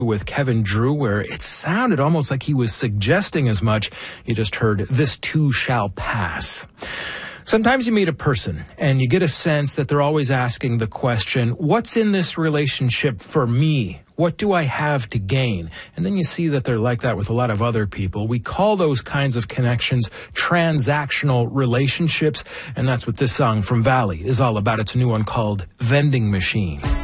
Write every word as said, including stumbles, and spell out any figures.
with Kevin Drew, where it sounded almost like he was suggesting as much. You just heard "This Too Shall Pass." Sometimes you meet a person and you get a sense that they're always asking the question, what's in this relationship for me? What do I have to gain? And then you see that they're like that with a lot of other people. We call those kinds of connections transactional relationships, and that's what this song from Valley is all about. It's a new one called Vending Machine.